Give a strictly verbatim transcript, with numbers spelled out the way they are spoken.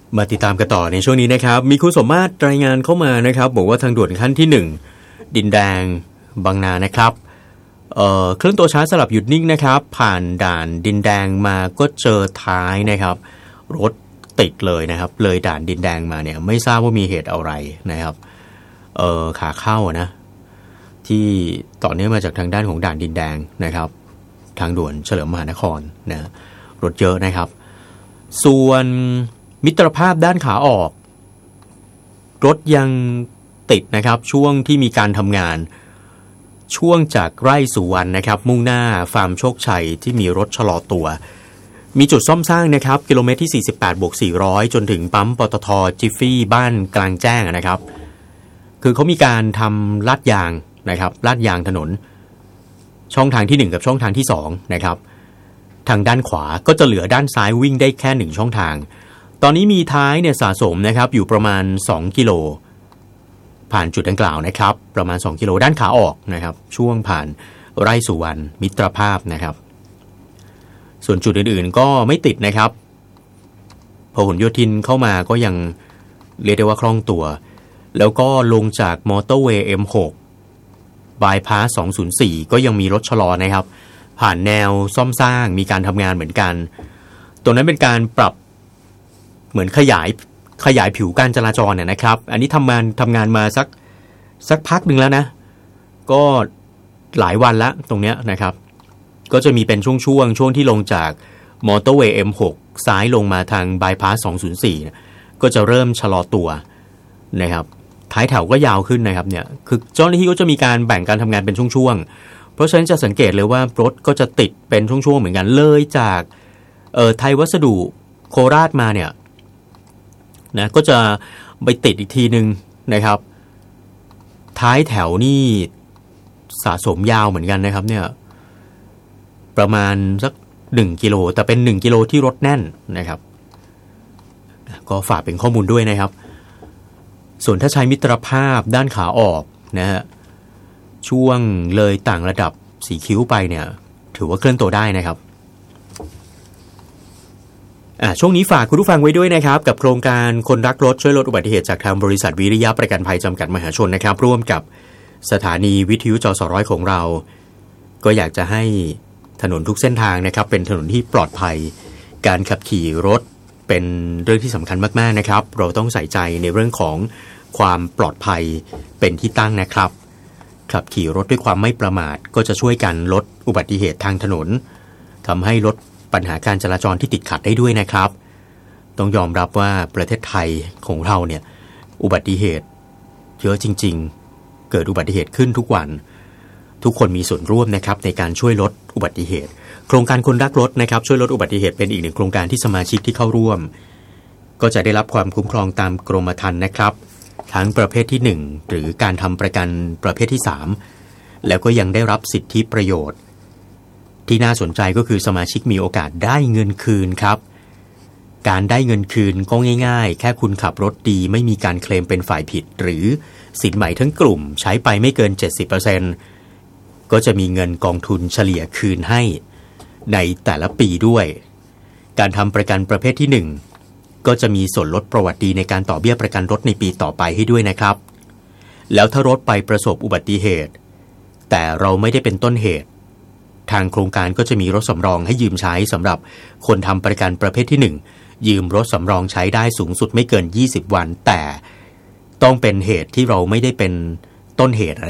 มาติดตามกันต่อในช่วงนี้นะครับมีคุณสมมาตรรายงานเข้ามานะครับบอกว่าทางด่วนขั้นที่หนึ่งดินแดงบางนานะครับเอ่อเคลื่อนตัวช้าสลับหยุดนิ่งนะครับผ่านด่านดินแดงมาก็เจอท้ายนะครับรถติดเลยนะครับเลยด่านดินแดงมาเนี่ยไม่ทราบว่ามีเหตุอะไรนะครับเอ่อขาเข้านะที่ต่อเนื่องมาจากทางด้านของด่านดินแดงนะครับทางด่วนเฉลิมมหานครนะรถเยอะนะครับส่วนมิตรภาพด้านขาออกรถยังติดนะครับช่วงที่มีการทำงานช่วงจากไร่สุวรรณนะครับมุ่งหน้าฟาร์มโชคชัยที่มีรถชะลอตัวมีจุดซ่อมสร้างนะครับกิโลเมตรที่สี่สิบแปดบวกสี่ร้อยจนถึงปั๊มปตท.จิฟฟี่บ้านกลางแจ้งนะครับคือเขามีการทำลาดยางนะครับลาดยางถนนช่องทางที่หนึ่งกับช่องทางที่สองนะครับทางด้านขวาก็จะเหลือด้านซ้ายวิ่งได้แค่หนึ่งช่องทางตอนนี้มีท้ายเนี่ยสะสมนะครับอยู่ประมาณสองกิโลผ่านจุดดังกล่าวนะครับประมาณสองกิโลด้านขาออกนะครับช่วงผ่านไร่สุวรรณมิตรภาพนะครับส่วนจุดอื่นๆก็ไม่ติดนะครับพหลโยธินเข้ามาก็ยังเรียกได้ว่าคล่องตัวแล้วก็ลงจากมอเตอร์เวย์ เอ็ม หก บายพาสสองศูนย์สี่ก็ยังมีรถชะลอนะครับผ่านแนวซ่อมสร้างมีการทำงานเหมือนกันตรงนั้นเป็นการปรับเหมือนขยายขยายผิวการจราจรเนี่ยนะครับอันนี้ทำงานทำงานมาสักสักพักหนึ่งแล้วนะก็หลายวันละตรงเนี้ยนะครับก็จะมีเป็นช่วงๆ ช่วงช่วงที่ลงจากมอเตอร์เวย์ เอ็ม หก ซ้ายลงมาทางบายพาสสองศูนย์สี่ก็จะเริ่มชะลอตัวนะครับท้ายแถวก็ยาวขึ้นนะครับเนี่ยคือเจ้าหน้าที่ก็จะมีการแบ่งการทำงานเป็นช่วงๆเพราะฉะนั้นจะสังเกตเลยว่ารถก็จะติดเป็นช่วงๆเหมือนกันเลยจากเอ่อไทยวัสดุโคราชมาเนี่ยนะก็จะไปติดอีกทีนึงนะครับท้ายแถวนี่สะสมยาวเหมือนกันนะครับเนี่ยประมาณสักหนึ่งกิโลแต่เป็นหนึ่งกิโลที่รถแน่นนะครับก็ฝากเป็นข้อมูลด้วยนะครับส่วนถ้าใช้มิตรภาพด้านขาออกนะฮะช่วงเลยต่างระดับสีคิ้วไปเนี่ยถือว่าเคลื่อนตัวได้นะครับอ่าช่วงนี้ฝากคุณผู้ฟังไว้ด้วยนะครับกับโครงการคนรักรถช่วยลดอุบัติเหตุจากทางบริษัทวิริยะประกันภัยจำกัดมหาชนนะครับร่วมกับสถานีวิทยุจสร้อยของเราก็อยากจะให้ถนนทุกเส้นทางนะครับเป็นถนนที่ปลอดภัยการขับขี่รถเป็นเรื่องที่สำคัญมากๆนะครับเราต้องใส่ใจในเรื่องของความปลอดภัยเป็นที่ตั้งนะครับขับขี่รถด้วยความไม่ประมาทก็จะช่วยกันลดอุบัติเหตุทางถนนทำให้ลดปัญหาการจราจรที่ติดขัดได้ด้วยนะครับต้องยอมรับว่าประเทศไทยของเราเนี่ยอุบัติเหตุเยอะจริงๆเกิดอุบัติเหตุขึ้นทุกวันทุกคนมีส่วนร่วมนะครับในการช่วยลดอุบัติเหตุโครงการคนรักรถนะครับช่วยลดอุบัติเหตุเป็นอีกหนึ่งโครงการที่สมาชิกที่เข้าร่วมก็จะได้รับความคุ้มครองตามกรมธรรม์นะครับทั้งประเภทที่หนึ่งหรือการทำประกันประเภทที่สามแล้วก็ยังได้รับสิทธิประโยชน์ที่น่าสนใจก็คือสมาชิกมีโอกาสได้เงินคืนครับการได้เงินคืนก็ง่ายๆแค่คุณขับรถดีไม่มีการเคลมเป็นฝ่ายผิดหรือสินใหม่ทั้งกลุ่มใช้ไปไม่เกิน เจ็ดสิบเปอร์เซ็นต์ ก็จะมีเงินกองทุนเฉลี่ยคืนให้ในแต่ละปีด้วยการทำประกันประเภทที่หนึ่งก็จะมีส่วนลดประวัติดีในการต่อเบี้ยประกันรถในปีต่อไปให้ด้วยนะครับแล้วถ้ารถไปประสบอุบัติเหตุแต่เราไม่ได้เป็นต้นเหตุทางโครงการก็จะมีรถสำรองให้ยืมใช้สำหรับคนทำประกันประเภทที่หนึ่งยืมรถสำรองใช้ได้สูงสุดไม่เกินยี่สิบวันแต่ต้องเป็นเหตุที่เราไม่ได้เป็นต้นเหตุ